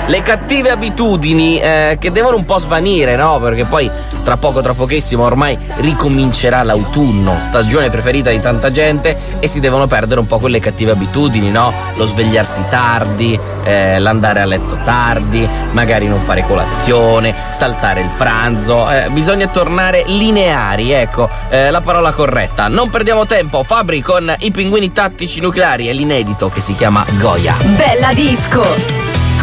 le cattive abitudini che devono un po' svanire, no? Perché poi tra pochissimo ormai ricomincerà l'autunno, stagione preferita di tanta gente, e si devono perdere un po' quelle cattive abitudini, no? Lo svegliarsi tardi, l'andare a letto tardi, magari non fare colazione, saltare il pranzo. Bisogna tornare lineari, ecco, la parola corretta. Non perdiamo tempo, Fabri con i Pinguini Tattici Nucleari e l'inedito che si chiama Goya. Bella disco.